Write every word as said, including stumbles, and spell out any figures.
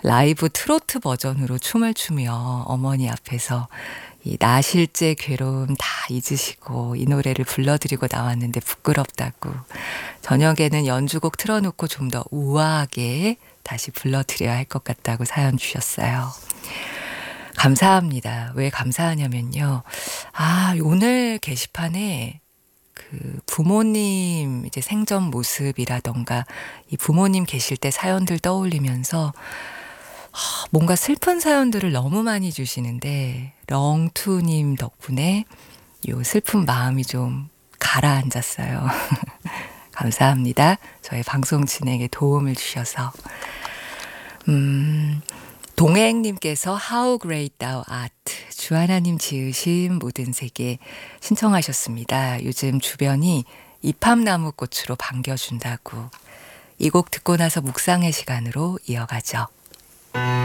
라이브 트로트 버전으로 춤을 추며 어머니 앞에서 이 나 실제 괴로움 다 잊으시고 이 노래를 불러드리고 나왔는데 부끄럽다고 저녁에는 연주곡 틀어놓고 좀 더 우아하게 다시 불러드려야 할 것 같다고 사연 주셨어요. 감사합니다. 왜 감사하냐면요. 아, 오늘 게시판에 그 부모님 이제 생전 모습이라던가 이 부모님 계실 때 사연들 떠올리면서 아, 뭔가 슬픈 사연들을 너무 많이 주시는데 렁투님 덕분에 요 슬픈 마음이 좀 가라앉았어요. 감사합니다. 저의 방송 진행에 도움을 주셔서. 음, 동행님께서 How Great Thou Art 주 하나님 지으신 모든 세계 신청하셨습니다. 요즘 주변이 이팝나무 꽃으로 반겨준다고. 이 곡 듣고 나서 묵상의 시간으로 이어가죠.